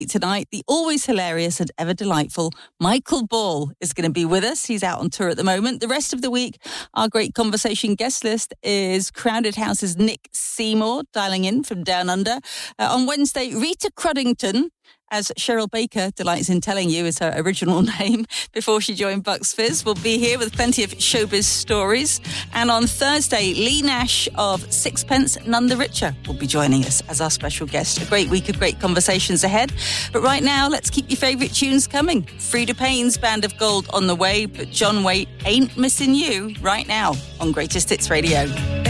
Tonight, the always hilarious and ever delightful Michael Ball is going to be with us. He's out on tour at the moment. The rest of the week, our great conversation guest list is Crowded House's Nick Seymour, dialing in from Down Under. On Wednesday, Rita Cruddington, as Cheryl Baker delights in telling you is her original name before she joined Bucks Fizz, will be here with plenty of showbiz stories. And on Thursday, Lee Nash of Sixpence None the Richer will be joining us as our special guest. A great week of great conversations ahead. But right now, let's keep your favourite tunes coming. Frida Payne's Band of Gold on the way, but John Waite ain't missing you right now on Greatest Hits Radio.